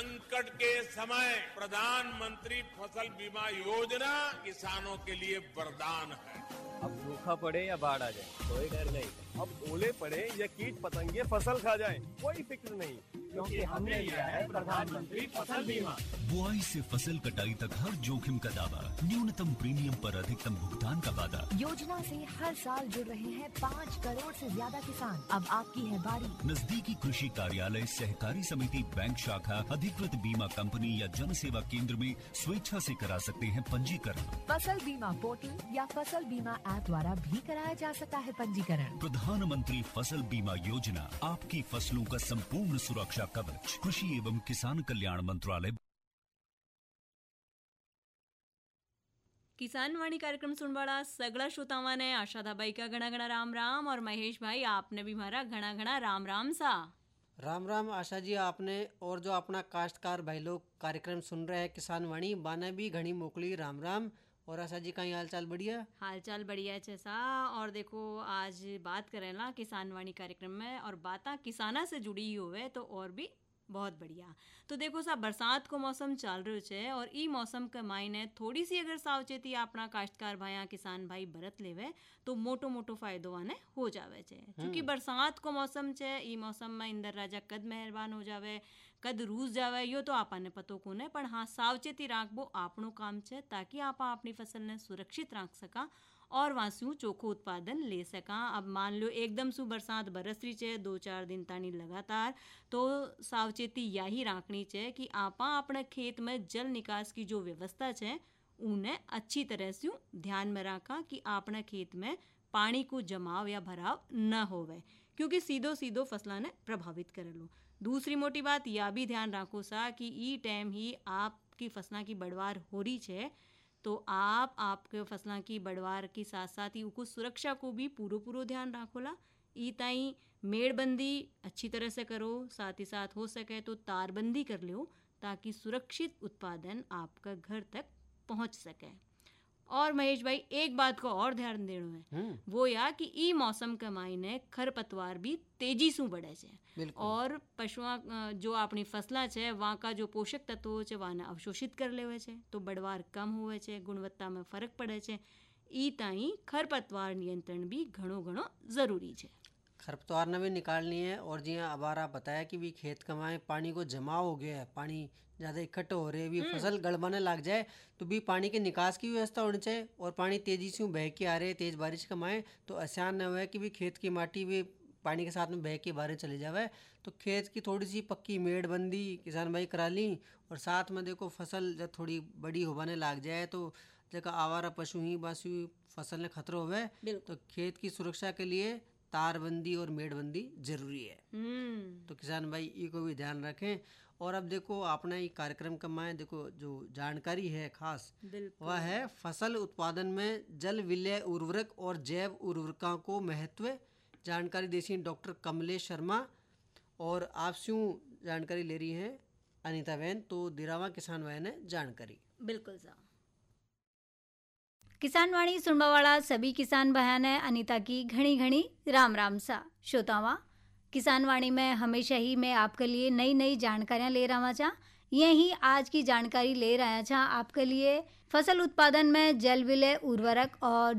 संकट के समय प्रधानमंत्री फसल बीमा योजना किसानों के लिए वरदान है। अब सूखा पड़े या बाढ़ आ जाए कोई डर नहीं। अब ओले पड़े या कीट पतंगे फसल खा जाए कोई फिक्र नहीं, क्योंकि हमने लिया है प्रधानमंत्री फसल बीमा। बुआई से फसल कटाई तक हर जोखिम का दावा, न्यूनतम प्रीमियम पर अधिकतम भुगतान का वादा। योजना से हर साल जुड़ रहे हैं 5 करोड़ से ज्यादा किसान। अब आपकी है बारी। नजदीकी कृषि कार्यालय, सहकारी समिति, बैंक शाखा, अधिकृत बीमा कंपनी या जन सेवा केंद्र में स्वेच्छा से करा सकते हैं पंजीकरण। फसल बीमा पोर्टल या फसल बीमा ऐप द्वारा भी कराया जा सकता है पंजीकरण। प्रधानमंत्री फसल बीमा योजना, आपकी फसलों का संपूर्ण सुरक्षा कवच। कृषि एवं किसान कल्याण मंत्रालय। किसान वाणी कार्यक्रम सुनवाड़ा सगड़ा श्रोताओं ने आशाधाबाई का घना घना राम राम और महेश भाई आपने भी मारा घना घना राम राम सा। राम राम आशा जी आपने और जो अपना काश्तकार भाई लोग कार्यक्रम सुन रहे हैं किसान वाणी बाने भी घनी मोकली राम राम। और आशा जी का हाल चाल बढ़िया? हाल चाल बढ़िया है जैसा। और देखो आज बात करें ना किसान वाणी कार्यक्रम में और बातें किसाना से जुड़ी ही हुए तो और भी बहुत बढ़िया। तो देखो सा बरसात को मौसम चल रहो छे और ई मौसम के मायने थोड़ी सी अगर सावचेती अपना काश्तकार भाई किसान भाई बरत लेवे तो मोटो मोटो फायदो आने हो जावे छे। क्योंकि बरसात को मौसम छे, ई मौसम में इंदर राजा कद मेहरबान हो जावे कद रूस जावे यो तो आपने पतो कोने, पण हाँ सावचेती राखबो आपनो काम छे ताकि आप अपनी फसल ने सुरक्षित राख सका और वास्यू चोखो उत्पादन ले सका। अब मान लो एकदम सु बरसात बरस रही है 2-4 दिन तानी लगातार, तो सावचेती यही राखनी है कि आपा अपने खेत में जल निकास की जो व्यवस्था है उन्हें अच्छी तरह से ध्यान में रखा कि अपने खेत में पानी को जमाव या भराव न होवे, क्योंकि सीधो सीधो फसला ने प्रभावित कर लो। दूसरी मोटी बात यह भी ध्यान रखो सा कि ई टाइम ही आपकी फसला की बढ़वार हो रही है तो आप आपके फसलों की बढ़वार के साथ साथ ही उसको सुरक्षा को भी पूरो ध्यान रखोला। ई ताई मेड़बंदी अच्छी तरह से करो, साथ ही साथ हो सके तो तारबंदी कर लो ताकि सुरक्षित उत्पादन आपका घर तक पहुंच सके। और महेश भाई एक बात को और ध्यान देना है वो या कि ई मौसम के मायने खरपतवार भी तेजी से बढ़े छे और पशुआ जो अपनी फसला छे वहाँ का जो पोषक तत्व छे वाने अवशोषित कर लेवे छे तो बढ़वार कम होवे छे, गुणवत्ता में फर्क पड़े छे। ई ताई खरपतवार नियंत्रण भी घणो जरूरी छे। खरपतवार ने भी निकालनी है और जी अबार आप बताया कि भी खेत कमाए पानी को जमाव हो गया है, पानी ज़्यादा इकट्ठे हो रहे हैं, भी फसल गड़बड़ाने लग जाए तो भी पानी के निकास की व्यवस्था होनी चाहिए और पानी तेजी से बह के आ रहे हैं तेज़ बारिश कमाए तो आसान न हुआ कि भी खेत की माटी भी पानी के साथ में बह के बाहर चले जावे। तो खेत की थोड़ी सी पक्की मेड़बंदी किसान भाई करा ली और साथ में देखो फसल जब थोड़ी बड़ी होने लग जाए तो जगह आवारा पशु ही बासु फसल ने खतरा होवे तो खेत की सुरक्षा के लिए तारबंदी और मेड़बंदी जरूरी है। तो किसान भाई ये को भी ध्यान रखें। और अब देखो अपना ये कार्यक्रम का मैं देखो जो जानकारी है खास वह है फसल उत्पादन में जल विलय उर्वरक और जैव उर्वरकों को महत्व। जानकारी देसी डॉक्टर कमलेश शर्मा और आपसे जानकारी ले रही हैं अनीता बहन। तो दिरावा किसान भाई ने जानकारी बिल्कुल सा किसान वाणी सुनवा वाला सभी किसान बहन ने अनीता की घनी घनी राम राम सा। श्रोतावा किसान वाणी में हमेशा ही मैं आपके लिए नई नई जानकारियां ले रहा था। यही आज की जानकारी ले रहा था आपके लिए फसल उत्पादन में जल विलय उर्वरक और